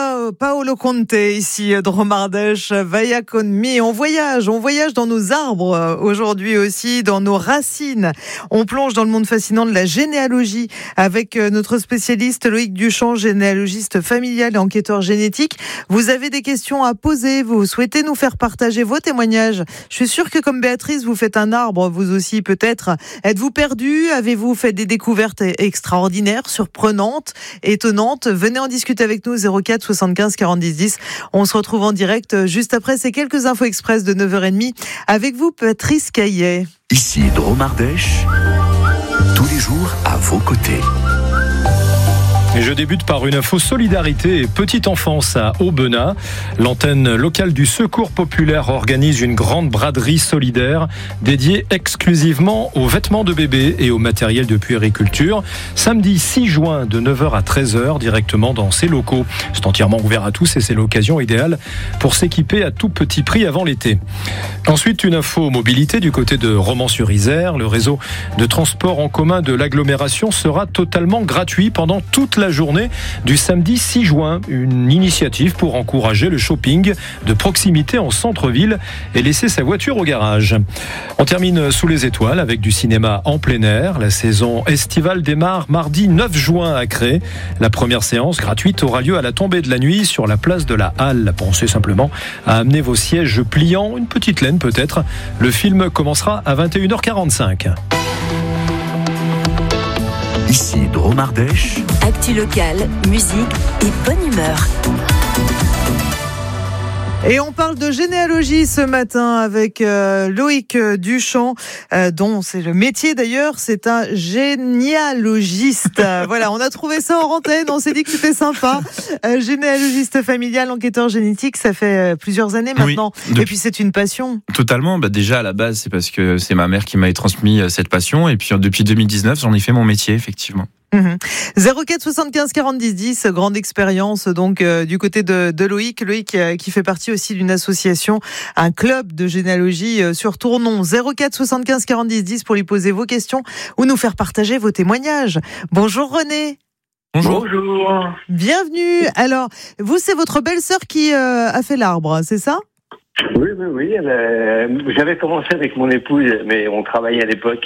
Paolo Conte, ici, Dromardèche, Vaya con me. On voyage dans nos arbres aujourd'hui aussi, dans nos racines. On plonge dans le monde fascinant de la généalogie avec notre spécialiste Loïc Duchamp, généalogiste familial et enquêteur génétique. Vous avez des questions à poser, vous souhaitez nous faire partager vos témoignages. Je suis sûre que comme Béatrice, vous faites un arbre, vous aussi peut-être. Êtes-vous perdu? Avez-vous fait des découvertes extraordinaires, surprenantes, étonnantes? Venez en discuter avec nous, 04 75 40 10 10. On se retrouve en direct juste après ces quelques infos express de 9h30 avec vous, Patrice Caillet. Ici Dromardèche, tous les jours à vos côtés. Et je débute par une info solidarité et petite enfance à Aubenas. L'antenne locale du Secours populaire organise une grande braderie solidaire dédiée exclusivement aux vêtements de bébé et au matériel de puériculture. Samedi 6 juin de 9h à 13h directement dans ces locaux. C'est entièrement ouvert à tous et c'est l'occasion idéale pour s'équiper à tout petit prix avant l'été. Ensuite, une info mobilité du côté de Romans-sur-Isère. Le réseau de transport en commun de l'agglomération sera totalement gratuit pendant toute la journée du samedi 6 juin. Une initiative pour encourager le shopping de proximité en centre-ville et laisser sa voiture au garage. On termine sous les étoiles avec du cinéma en plein air. La saison estivale démarre mardi 9 juin à Cré. La première séance gratuite aura lieu à la tombée de la nuit sur la place de la Halle. Pensez simplement à amener vos sièges pliants, une petite laine peut-être. Le film commencera à 21h45. Ici Dromardèche. Actu locale, musique et bonne humeur. Et on parle de généalogie ce matin avec Loïc Duchamp, dont c'est le métier d'ailleurs, c'est un généalogiste. Voilà, on a trouvé ça en antenne, on s'est dit que c'était sympa. Généalogiste familial, enquêteur génétique, ça fait plusieurs années maintenant. Oui, et puis c'est une passion. Totalement, déjà à la base, c'est parce que c'est ma mère qui m'avait transmis cette passion. Et puis depuis 2019, j'en ai fait mon métier, effectivement. 04 75 40 10 10, grande expérience donc du côté de Loïc qui fait partie aussi d'une association, un club de généalogie sur Tournon. 04 75 40 10 10 pour lui poser vos questions ou nous faire partager vos témoignages. Bonjour René. Bonjour. Bienvenue. Alors, vous, c'est votre belle-sœur qui a fait l'arbre, c'est ça? Oui. J'avais commencé avec mon épouse, mais on travaillait à l'époque.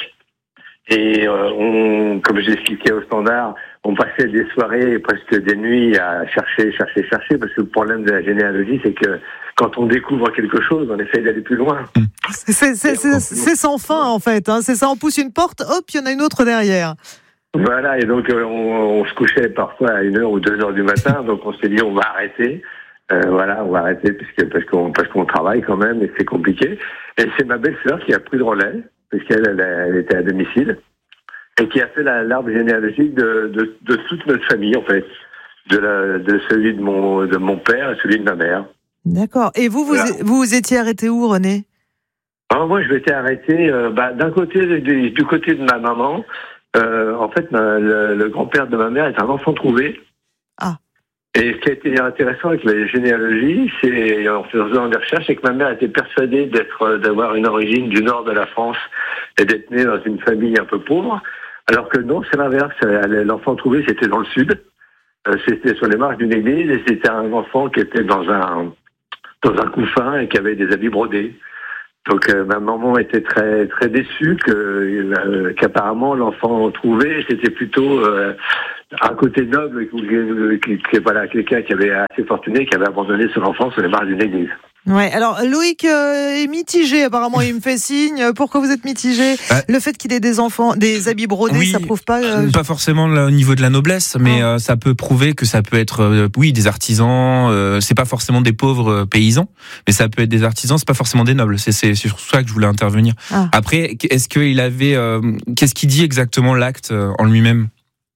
Et comme je l'expliquais au standard, on passait des soirées, presque des nuits à chercher, parce que le problème de la généalogie, c'est que quand on découvre quelque chose, on essaye d'aller plus loin. C'est sans fin, en fait. Hein. C'est ça, on pousse une porte, hop, il y en a une autre derrière. Voilà, et donc on se couchait parfois à 1h ou 2h du matin, donc on s'est dit on va arrêter. On va arrêter parce qu'on travaille quand même et c'est compliqué. Et c'est ma belle-sœur qui a pris le relais, puisqu'elle était à domicile, et qui a fait l'arbre généalogique de toute notre famille, en fait, de celui de mon père et celui de ma mère. D'accord. Et vous étiez arrêté où, René? Moi, je m'étais arrêté d'un côté du côté de ma maman. En fait, le grand-père de ma mère est un enfant trouvé. Ah. Et ce qui a été intéressant avec la généalogie, c'est, en faisant des recherches, c'est que ma mère était persuadée d'avoir une origine du nord de la France et d'être née dans une famille un peu pauvre, alors que non, c'est l'inverse. L'enfant trouvé, c'était dans le sud, c'était sur les marges d'une église, et c'était un enfant qui était dans un couffin et qui avait des habits brodés. Donc ma maman était très très déçue qu'apparemment l'enfant trouvé, c'était plutôt un côté noble, quelqu'un qui avait assez fortuné, qui avait abandonné son enfant sur les marges d'une église. Ouais, alors Loïc est mitigé, apparemment il me fait signe. Pourquoi vous êtes mitigé? Le fait qu'il ait des enfants, des habits brodés, oui, ça prouve pas... Pas forcément au niveau de la noblesse, mais ça peut prouver que ça peut être, des artisans, c'est pas forcément des pauvres paysans, mais ça peut être des artisans, c'est pas forcément des nobles. C'est sur ça que je voulais intervenir. Après, est-ce qu'il avait... qu'est-ce qu'il dit exactement l'acte en lui-même?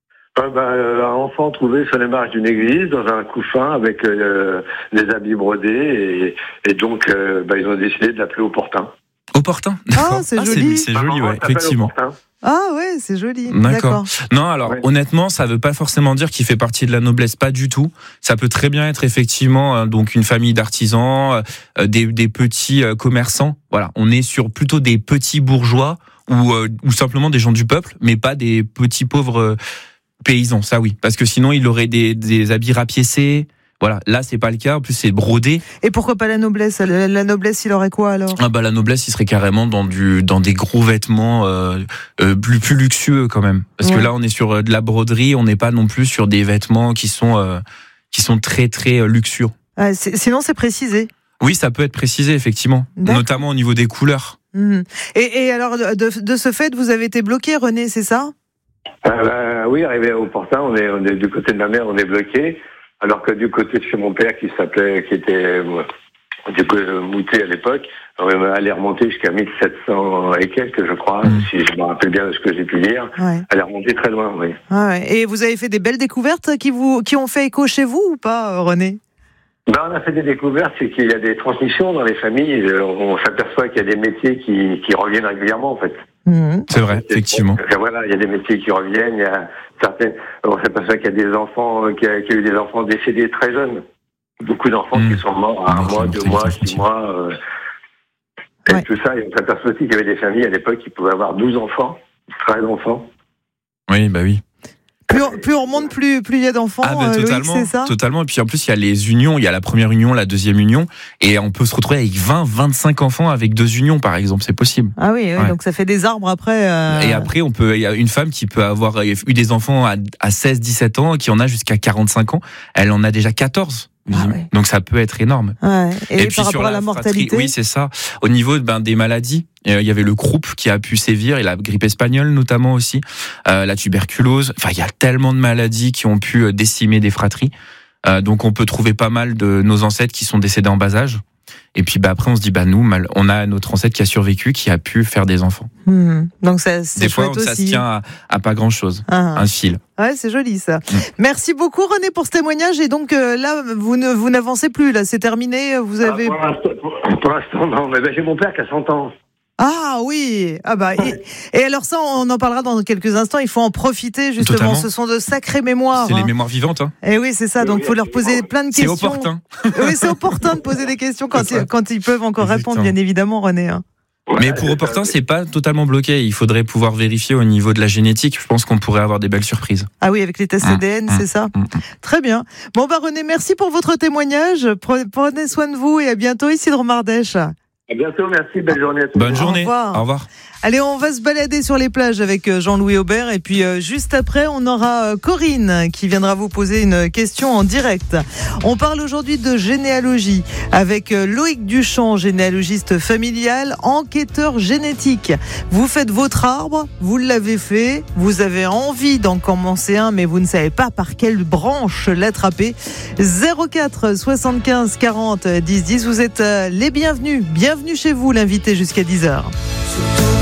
Un enfant trouvé sur les marges d'une église, dans un couffin, avec des habits brodés, et donc ils ont décidé de l'appeler Opportun. Opportun, d'accord. C'est joli. C'est joli, ouais, effectivement. Ah ouais, c'est joli. D'accord. Non, alors honnêtement, ça veut pas forcément dire qu'il fait partie de la noblesse, pas du tout. Ça peut très bien être effectivement donc une famille d'artisans, des petits commerçants. Voilà, on est sur plutôt des petits bourgeois ou simplement des gens du peuple, mais pas des petits pauvres paysans. Ça oui, parce que sinon il aurait des habits rapiécés Voilà, là c'est pas le cas. En plus c'est brodé. Et pourquoi pas la noblesse ? La noblesse, il aurait quoi alors ? La noblesse, il serait carrément dans des gros vêtements plus luxueux quand même. Parce que là, on est sur de la broderie, on n'est pas non plus sur des vêtements qui sont très très luxueux. Sinon, c'est précisé. Oui, ça peut être précisé effectivement, notamment au niveau des couleurs. Mmh. Et alors, de ce fait, vous avez été bloqué, René, c'est ça ? Oui, arrivé au Portin, on est du côté de ma mère, on est bloqué. Alors que du côté de chez mon père, qui était du coup Moutet à l'époque, on allait remonter jusqu'à 1700 et quelques, je crois, si je me rappelle bien de ce que j'ai pu lire. Ouais. Elle est remontée très loin, oui. Et vous avez fait des belles découvertes qui ont fait écho chez vous ou pas, René ? On a fait des découvertes, c'est qu'il y a des transmissions dans les familles. On s'aperçoit qu'il y a des métiers qui reviennent régulièrement, en fait. C'est vrai, effectivement. Voilà, il y a des métiers qui reviennent. Il y a certains. On s'aperçoit qu'il y a des enfants, qu'il y a eu des enfants décédés très jeunes. Beaucoup d'enfants qui sont morts à 1 mois, 2 mois, 6 mois. Et tout ça. Et on s'aperçoit aussi qu'il y avait des familles à l'époque qui pouvaient avoir 12 enfants, 13 enfants. Oui, bah oui. Plus on remonte, plus il y a d'enfants. Totalement, Loïc, c'est ça ? Totalement. Et puis en plus, il y a les unions. Il y a la première union, la deuxième union. Et on peut se retrouver avec 20, 25 enfants avec 2 unions, par exemple. C'est possible. Ah oui, donc ça fait des arbres après. Et après, il y a une femme qui peut avoir eu des enfants à 16, 17 ans, qui en a jusqu'à 45 ans. Elle en a déjà 14. Donc ça peut être énorme. Et puis par rapport à la mortalité, oui, c'est ça. Au niveau des maladies, il y avait le croup qui a pu sévir, et la grippe espagnole notamment aussi, la tuberculose. Enfin, il y a tellement de maladies qui ont pu décimer des fratries. Donc on peut trouver pas mal de nos ancêtres qui sont décédés en bas âge. Et puis après on se dit on a notre ancêtre qui a survécu, qui a pu faire des enfants. Donc ça, c'est des fois chouette ça aussi. se tient à pas grand chose, un fil. Ouais, c'est joli ça. Merci beaucoup René pour ce témoignage. Et donc là vous n'avancez plus, là c'est terminé. Vous avez. Pour l'instant non, mais j'ai mon père qui a 100 ans. Ah oui, et alors ça, on en parlera dans quelques instants. Il faut en profiter justement. Totalement. Ce sont de sacrées mémoires. C'est les mémoires vivantes. Et oui, c'est ça. Donc, il faut leur poser plein de questions. C'est opportun. Oui, c'est opportun de poser des questions quand ils peuvent encore répondre, bien évidemment, René. Mais pour opportun, c'est pas totalement bloqué. Il faudrait pouvoir vérifier au niveau de la génétique. Je pense qu'on pourrait avoir des belles surprises. Ah oui, avec les tests ADN, c'est ça. Très bien. Bon, René, merci pour votre témoignage. Prenez soin de vous et à bientôt ici de Romardèche. À bientôt, merci, belle journée à tous. Bonne journée, au revoir. Allez, on va se balader sur les plages avec Jean-Louis Aubert et puis juste après, on aura Corinne qui viendra vous poser une question en direct. On parle aujourd'hui de généalogie avec Loïc Duchamp, généalogiste familial, enquêteur génétique. Vous faites votre arbre, vous l'avez fait, vous avez envie d'en commencer un, mais vous ne savez pas par quelle branche l'attraper. 04 75 40 10 10, vous êtes les bienvenus. Bienvenue chez vous, l'invité jusqu'à 10h.